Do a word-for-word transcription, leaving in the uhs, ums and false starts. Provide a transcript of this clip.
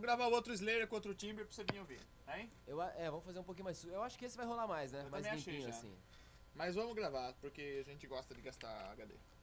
gravar o outro Slayer contra o Timber pra você vir ouvir, hein? Eu, é, vamos fazer um pouquinho mais... Eu acho que esse vai rolar mais, né? Eu mais também achei limpinho já. assim. Mas vamos gravar, porque a gente gosta de gastar H D.